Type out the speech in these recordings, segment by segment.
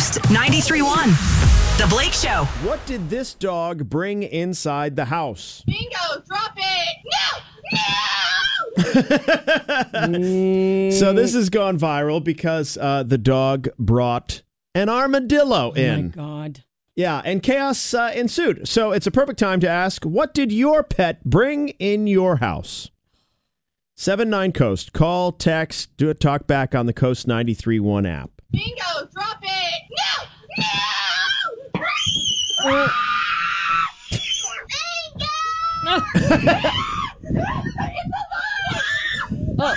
Coast 93.1. The Blake Show. What did this dog bring inside the house? Bingo, drop it! No! So this has gone viral because the dog brought an armadillo in. Oh, my God. Yeah, and chaos ensued. So it's a perfect time to ask, what did your pet bring in your house? 79 Coast. Call, text, do a talk back on the Coast 93.1 app. Bingo, drop it! No! Oh.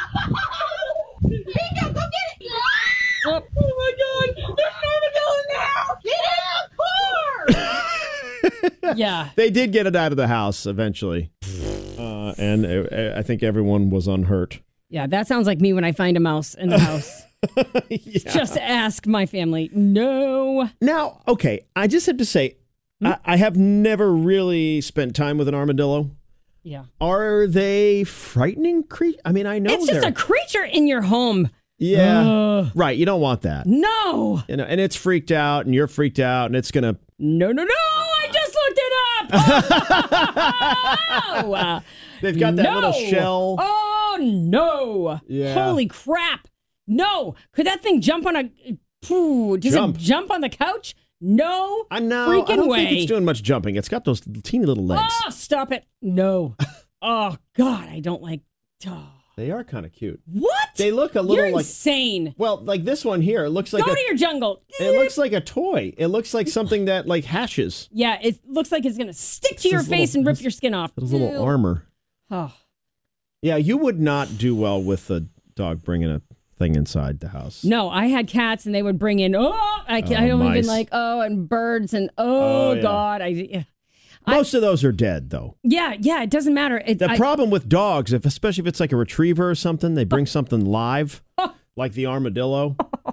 Bingo, go get it! Oh. Oh my God! There's an armadillo now! Get in the car! Yeah. They did get it out of the house eventually. And I think everyone was unhurt. Yeah, that sounds like me when I find a mouse in the house. Yeah. Just ask my family. No. Now, okay, I just have to say, I have never really spent time with an armadillo. Yeah. Are they frightening creatures? I mean, I know It's just they're... a creature in your home. Yeah, right. You don't want that. No. You know, and it's freaked out, and you're freaked out, and it's gonna. No. I just looked it up. Oh. They've got that little shell. Oh, no. Yeah. Holy crap. No. Could that thing jump on a... Does it jump on the couch? No No, freaking I don't way. think it's doing much jumping. It's got those teeny little legs. Oh, stop it. No. Oh, God, I don't like... Oh. They are kind of cute. What? They look a little You're like... insane. Well, like this one here. It looks like Go to your jungle. It looks like a toy. It looks like something that like hashes. Yeah, it looks like it's going to stick to your this face little- and rip your skin off. Those little Ew. armor. Oh. Yeah, you would not do well with a dog bringing a thing inside the house. No, I had cats and they would bring in, I don't mice. even like, and birds and, yeah. God. Most of those are dead, though. Yeah, it doesn't matter. The problem with dogs, especially if it's like a retriever or something, they bring something live, like the armadillo.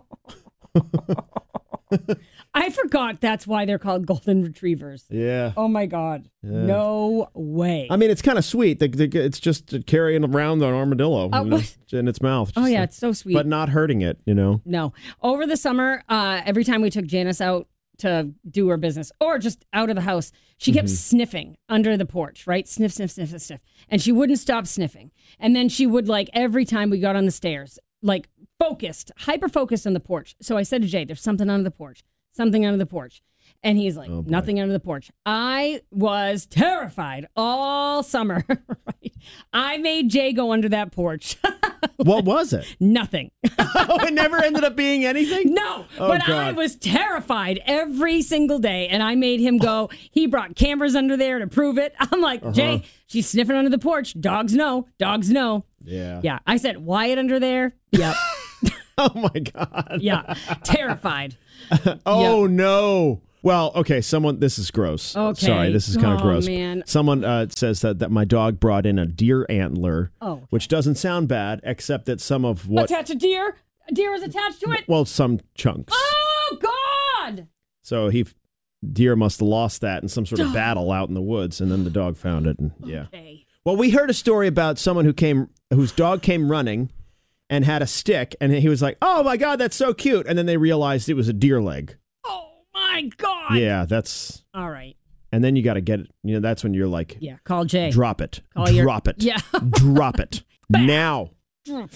I forgot that's why they're called golden retrievers. Yeah. Oh, my God. Yeah. No way. I mean, it's kind of sweet. It's just carrying around an armadillo in its mouth. Oh, yeah, it's so sweet. But not hurting it, you know? No. Over the summer, every time we took Janice out to do her business or just out of the house, she kept sniffing under the porch, right? Sniff, sniff, sniff, sniff, sniff. And she wouldn't stop sniffing. And then she would, like, every time we got on the stairs, like, hyper-focused on the porch. So I said to Jay, there's something under the porch. Something under the porch. And he's like, nothing under the porch. I was terrified all summer. Right? I made Jay go under that porch. What was it? Nothing. Oh, it never ended up being anything? No, Oh, but God. I was terrified every single day. And I made him go. He brought cameras under there to prove it. I'm like, Jay, she's sniffing under the porch. Dogs know. Dogs know. Yeah. Yeah. I said, Wyatt under there. Yep. Oh, my God. Yeah. Terrified. Oh, no. Well, okay, this is gross. Okay. Sorry, this is kind of Oh, gross. man. Someone says that my dog brought in a deer antler, Oh. which doesn't sound bad, except that some of what... Attach a deer? A deer is attached to it? Well, some chunks. Oh, God. So deer must have lost that in some sort of battle out in the woods, and then the dog found it, and yeah. Okay. Well, we heard a story about someone whose dog came running and had a stick, and he was like, "Oh my God, that's so cute!" And then they realized it was a deer leg. Oh, my God. Yeah, that's. All right. And then you got to get it. You know, that's when you're like, Yeah. Call Jay. drop it, drop it, Yeah. drop it now. Drop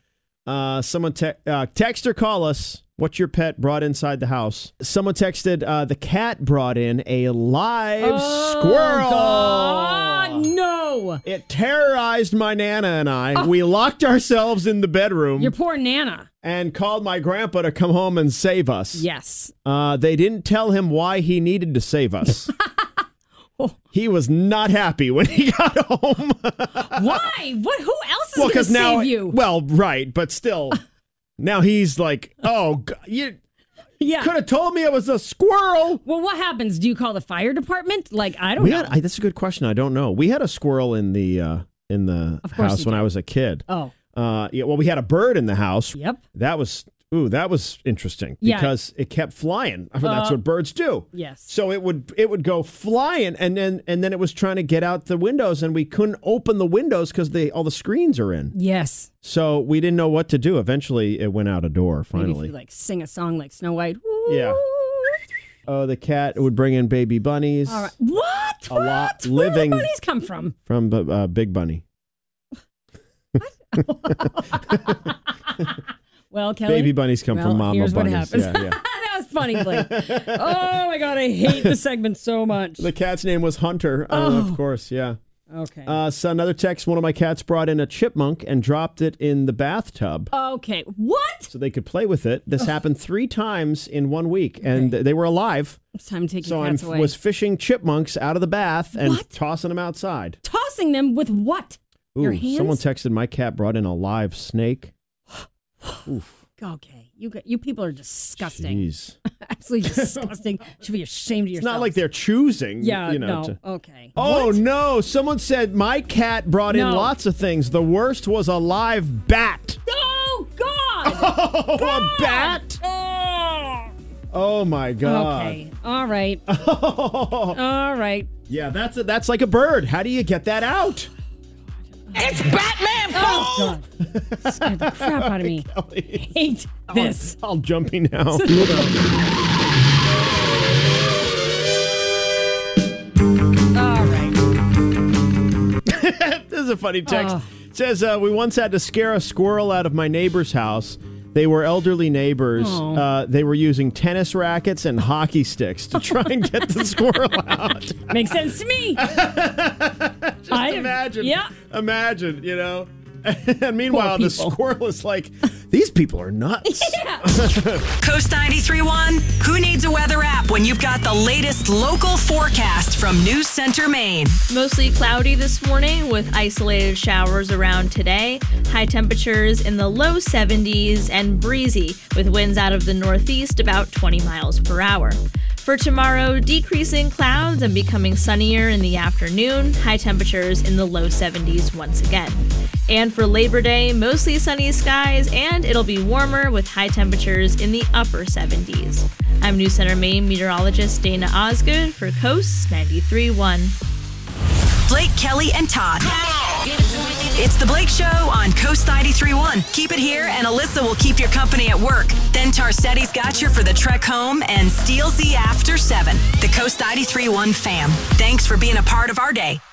it. Someone text or call us. What your pet brought inside the house? Someone texted, the cat brought in a live squirrel. God, no. It terrorized my Nana and I. We locked ourselves in the bedroom Your poor Nana. and called my grandpa to come home and save us. Yes. They didn't tell him why he needed to save us. He was not happy when he got home. Why? Who else is going to save you? Well, right, but still, now he's like, oh, you Yeah. could have told me it was a squirrel. Well, what happens? Do you call the fire department? Like, I don't know. That's a good question. I don't know. We had a squirrel in the Of course house you when did. I was a kid. Oh. Yeah. Well, we had a bird in the house. Yep. That was Ooh, that was interesting Yeah. because it kept flying. That's what birds do. Yes. So it would go flying, and then it was trying to get out the windows, and we couldn't open the windows because all the screens are in. Yes. So we didn't know what to do. Eventually, it went out a door. Maybe Finally, if you sing a song like Snow White. Yeah. Oh, the cat would bring in baby bunnies. All right. What? A lot Where living do bunnies come from? from Big Bunny. Well, Kelly. Baby bunnies come from mama here's bunnies. What happens. Yeah. That was funny, Blake. Oh my God, I hate the segment so much. The cat's name was Hunter. Of course, yeah. Okay. So another text, one of my cats brought in a chipmunk and dropped it in the bathtub Okay. What? so they could play with it. This happened 3 times in 1 week, and they were alive. It's time to take So your I cats away. was fishing chipmunks out of the bath and What? tossing them outside. Tossing them with what? Your hands? Someone texted my cat brought in a live snake. Oof. Okay. You people are disgusting. Jeez. Absolutely disgusting. Should be ashamed of It's yourself. not like they're choosing. Yeah, no. Okay. Oh, What? no. Someone said my cat brought in No. lots of things. The worst was a live bat. Oh, God! Oh, God! a bat? Oh. Oh, my God. Okay. All right. All right. Yeah, that's like a bird. How do you get that out? It's Batman Oh, phone! God. Scared the crap out of me. Kelly. Hate this. All jumpy now. All right. This is a funny text. Oh. It says, we once had to scare a squirrel out of my neighbor's house. They were elderly neighbors. Oh. They were using tennis rackets and hockey sticks to try and get the squirrel out. Makes sense to me. Imagine. Yeah. Imagine, And meanwhile, Poor the people. squirrel is like, these people are nuts. Coast 93.1. Who needs a weather app when you've got the latest local forecast from News Center, Maine? Mostly cloudy this morning with isolated showers around today. High temperatures in the low 70s and breezy with winds out of the northeast about 20 miles per hour. For tomorrow, decreasing clouds and becoming sunnier in the afternoon. High temperatures in the low 70s once again. And for Labor Day, mostly sunny skies and it'll be warmer with high temperatures in the upper 70s. I'm News Center Maine meteorologist Dana Osgood for Coast 93.1. Blake, Kelly, and Todd. It's the Blake Show on Coast 93.1. Keep it here, and Alyssa will keep your company at work. Then Tarsetti's got you for the trek home and Steelsy after 7. The Coast 93.1 fam. Thanks for being a part of our day.